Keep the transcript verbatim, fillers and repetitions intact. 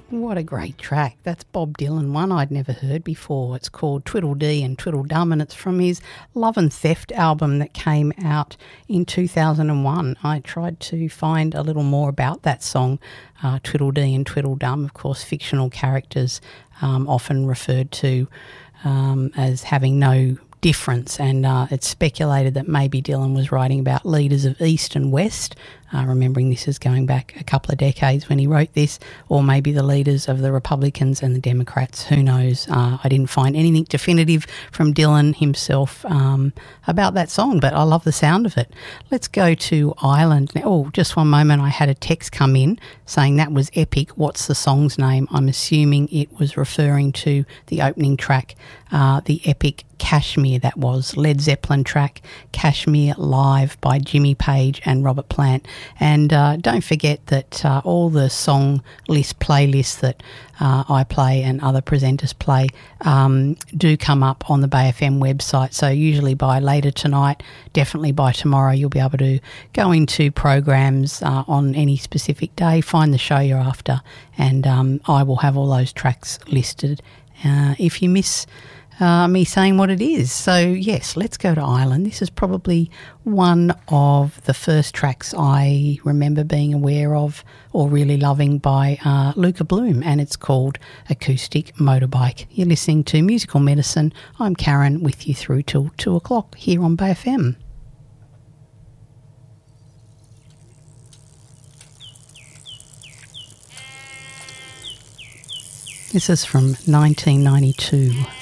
What a great track. That's Bob Dylan, one I'd never heard before. It's called Twiddledee and Twiddledum, and it's from his Love and Theft album that came out in two thousand one. I tried to find a little more about that song, uh, Twiddledee and Twiddledum, of course, fictional characters um, often referred to um, as having no difference, and uh, it's speculated that maybe Dylan was writing about leaders of East and West, uh, remembering this is going back a couple of decades when he wrote this, or maybe the leaders of the Republicans and the Democrats, who knows. Uh, I didn't find anything definitive from Dylan himself um, about that song, but I love the sound of it. Let's go to Ireland now. Oh, just one moment, I had a text come in saying that was epic. What's the song's name? I'm assuming it was referring to the opening track, uh, the epic Kashmir. That was Led Zeppelin track Kashmir live by Jimmy Page and Robert Plant. And uh, don't forget that uh, all the song list playlists that uh, I play and other presenters play um, do come up on the Bay F M website. So usually by later tonight, definitely by tomorrow, you'll be able to go into programs uh, on any specific day, find the show you're after, and um, I will have all those tracks listed uh, if you miss Uh, me saying what it is. So yes, let's go to Ireland. This is probably one of the first tracks I remember being aware of or really loving by uh, Luca Bloom, and it's called Acoustic Motorbike. You're listening to Musical Medicine. I'm Karen, with you through till two o'clock here on Bay F M. This is from nineteen ninety-two.